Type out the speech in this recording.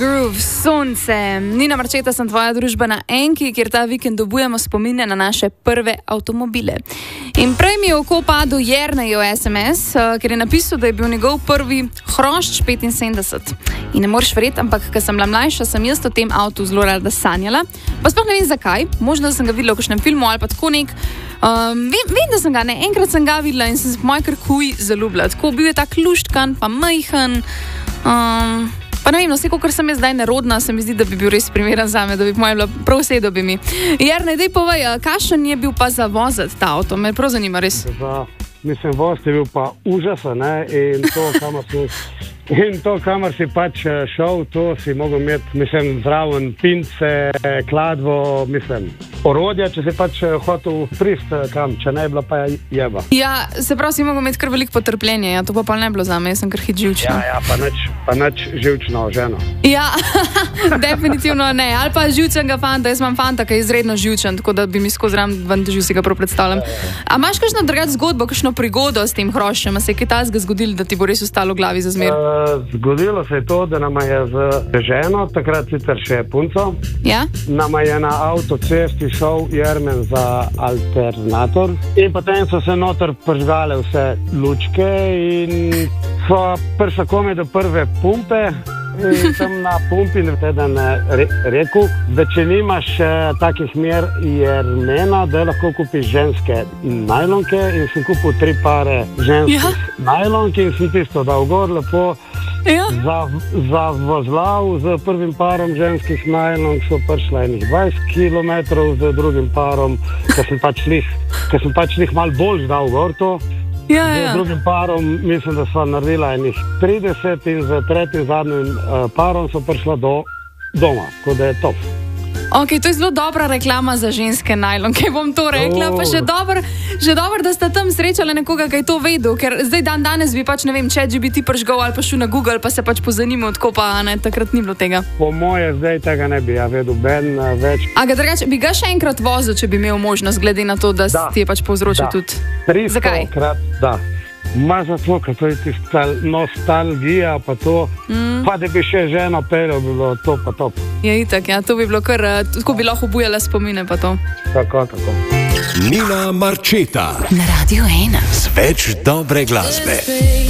Groove, sonce. Nina Marčeta, sem tvoja družba na Enki, kjer ta vikend obujamo spomine na naše prve avtomobile. In prej mi je oko padel Jernejev SMS, ker je napisal, da je bil njegov prvi hrošč 75. In ne moreš verjeti, ampak ko sem bila mlajša, sem jaz o tem avtu zelo rada sanjala. Pa sploh ne vem zakaj, možno da sem ga videla v kakšnem filmu ali pa tako nek. Vem, da sem ga, ne, enkrat sem ga videla in sem se po moj kar huj zaljubila. Tako bil je tak luštkan, pa majhen. Pa ne vem, vse, kakor sem jaz zdaj nerodna, se mi zdi, da bi bil res primeren zame, da bi moja bila prav sedel bi mi. Jernej, daj povej, kakšen je bil pa za voziti ta avto? Me prav zanima res. Mislim, voz je bil pa užasen, ne, in to, kamor si pač šel, to si mogel imeti, mislim, zraven pince, kladvo, mislim, orodja, če si pač hotel prist kam, če ne je bila pa jeba. Ja, se pravi, si mogel imeti kar veliko potrpljenja, ja, to pa ne bilo zame, jaz sem kar hit živčna. Ja, pa nič živčno ženo. Ja, definitivno ne, ali pa živčnega fanta, jaz imam fanta, ki je izredno živčen, tako da bi mi skozi ram težil, si ga prav predstavljam. A imaš kakšno drugačno zgodbo, kakšno prigodo s tem hroščem, a se je kaj takega zgodilo, da ti bo res ostalo v glavi za zmer? Zgodilo se je to, da nama je z ženo, takrat sicer še punco, ja? Nama je na avtocesti šel Jermen za alternator in potem so se noter pržgale vse lučke in so prišla komaj do prve pumpe in tam na pumpi teden rekel, da če nimaš takih mer Jermena, da lahko kupiš ženske najlonke in sem kupil 3 pare ženskih najlonke in sem tisto dal gor lepo. Ja. Za vozlav z prvim parom ženskih najlonk so prišla enih 20 km, z drugim parom, ker sem pač lih malo bolj dal gor to. Ja. Z drugim parom mislim, da so naredila enih 30 in z tretjim zadnjim parom so prišla do doma, tako da je top. Ok, to je zelo dobra reklama za ženske najlonke, bom to rekla, pa že dobro, da sta tam srečala nekoga, ki je to vedel, ker zdaj danes bi pač, ne vem, ChatGPT pržgal ali pa šel na Google, pa se pač pozanimal, tako pa ne, takrat ni bilo tega. Po moje zdaj tega ne bi, ja vedel, ben več. A ga drugače, bi ga še enkrat vozil, če bi imel možnost, glede na to, da ti je pač povzročil tudi. 300 krat, da. Ma zato, ker to je tista nostalgija, pa to, pa da bi še ženo peljal, bi bilo to pa top. Ja, itak, ja, to bi bilo kar, tako bi lahko obujala spomine pa to. Tako. Nina Marčeta na Radio 1 z več dobre glasbe.